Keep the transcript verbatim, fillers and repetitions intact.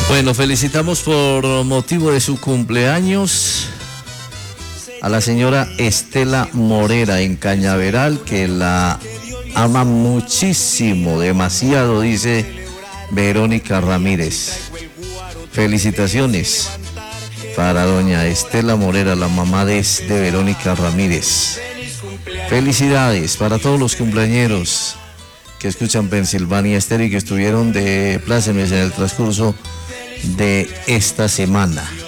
Bueno, felicitamos por motivo de su cumpleaños a la señora Estela Morera en Cañaveral, que la ama muchísimo, demasiado, dice Verónica Ramírez. Felicitaciones para doña Estela Morera, la mamá de, de Verónica Ramírez. Felicidades para todos los cumpleañeros que escuchan Pensilvania Estéreo y que estuvieron de plácemes en el transcurso de esta semana.